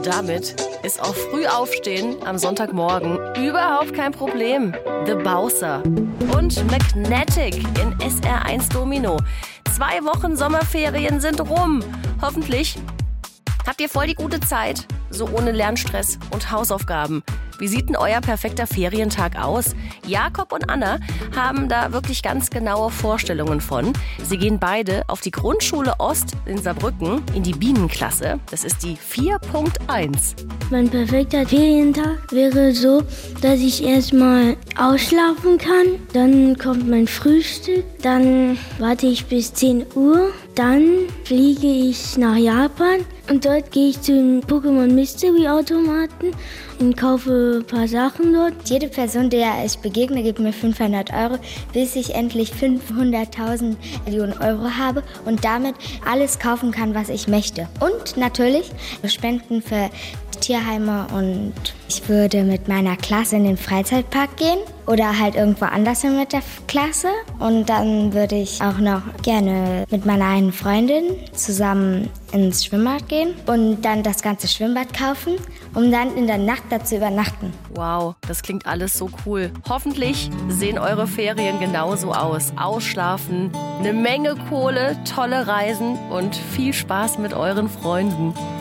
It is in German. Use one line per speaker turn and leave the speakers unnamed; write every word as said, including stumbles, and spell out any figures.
damit ist auch Frühaufstehen am Sonntagmorgen überhaupt kein Problem. The Bowser und Magnetic in S R eins Domino. Zwei Wochen Sommerferien sind rum. Hoffentlich habt ihr voll die gute Zeit, so ohne Lernstress und Hausaufgaben. Wie sieht denn euer perfekter Ferientag aus? Jakob und Anna haben da wirklich ganz genaue Vorstellungen von. Sie gehen beide auf die Grundschule Ost in Saarbrücken in die Bienenklasse. Das ist die vier Punkt eins.
Mein perfekter Ferientag wäre so, dass ich erstmal ausschlafen kann. Dann kommt mein Frühstück. Dann warte ich bis zehn Uhr. Dann fliege ich nach Japan und dort gehe ich zu den Pokémon Mystery Automaten und kaufe ein paar Sachen dort.
Jede Person, der ich begegne, gibt mir fünfhundert Euro, bis ich endlich fünfhunderttausend Millionen Euro habe und damit alles kaufen kann, was ich möchte. Und natürlich Spenden für Tierheime, und ich würde mit meiner Klasse in den Freizeitpark gehen oder halt irgendwo anders hin mit der Klasse. Und dann würde ich auch noch gerne mit meiner einen Freundin zusammen ins Schwimmbad gehen und dann das ganze Schwimmbad kaufen, um dann in der Nacht da zu übernachten.
Wow, das klingt alles so cool. Hoffentlich sehen eure Ferien genauso aus. Ausschlafen, eine Menge Kohle, tolle Reisen und viel Spaß mit euren Freunden.